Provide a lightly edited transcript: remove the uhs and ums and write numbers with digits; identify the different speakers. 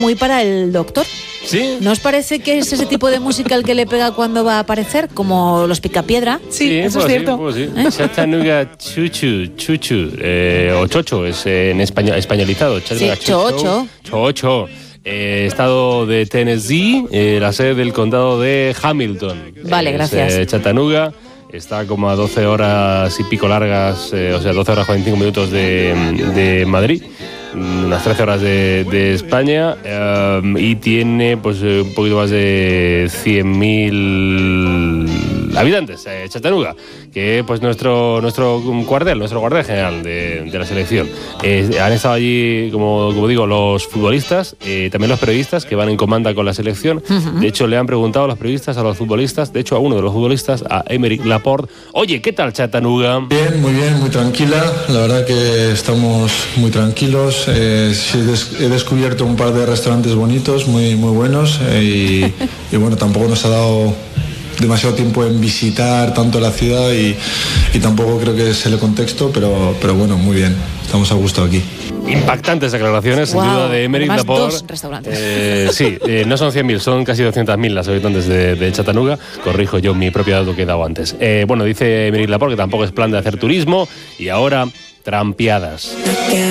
Speaker 1: muy para el doctor.
Speaker 2: ¿Sí?
Speaker 1: ¿No os parece que es ese tipo de música el que le pega cuando va a aparecer? Como los Picapiedra.
Speaker 3: Sí, eso es cierto.
Speaker 2: Pues sí. Chattanooga Chuchu, o Chocho, es en español, españolizado. Chattanooga
Speaker 1: Sí, Chocho.
Speaker 2: Chocho. Estado de Tennessee, la sede del condado de Hamilton.
Speaker 1: Vale, gracias.
Speaker 2: Chattanooga. Está como a 12 horas y pico largas, o sea, 12 horas 45 minutos de Madrid, unas 13 horas de España, y tiene pues un poquito más de 100.000 habitantes, Chattanooga, que pues nuestro cuartel general de la selección. Han estado allí, como digo, los futbolistas, también los periodistas que van en comanda con la selección. De hecho, le han preguntado a los periodistas, a los futbolistas, de hecho a uno de los futbolistas, a Aymeric Laporte: oye, ¿qué tal Chattanooga?
Speaker 4: Bien, muy tranquila. La verdad que estamos muy tranquilos. He descubierto un par de restaurantes bonitos, muy buenos, y bueno, tampoco nos ha dado demasiado tiempo en visitar tanto la ciudad y tampoco creo que es el contexto, pero bueno, muy bien, estamos a gusto aquí.
Speaker 2: Impactantes declaraciones, sin duda, de Aymeric Laporte.
Speaker 1: 2 restaurantes.
Speaker 2: Sí, no son 100.000, son casi 200.000 las habitantes de Chattanooga. Corrijo yo mi propio dato que he dado antes. Bueno, dice Aymeric Laporte que tampoco es plan de hacer turismo, y ahora trampeadas.